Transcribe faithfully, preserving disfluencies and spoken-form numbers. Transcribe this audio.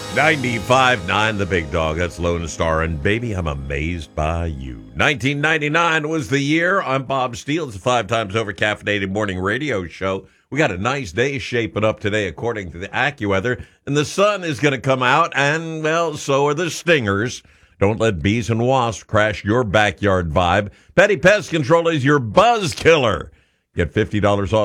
ninety-five point nine The Big Dog. That's Lone Star. And baby, I'm amazed by you. nineteen ninety-nine was the year. I'm Bob Steele. It's a five times over caffeinated morning radio show. We got a nice day shaping up today, according to the AccuWeather. And the sun is going to come out, and, well, so are the stingers. Don't let bees and wasps crash your backyard vibe. Petty Pest Control is your buzz killer. Get fifty dollars off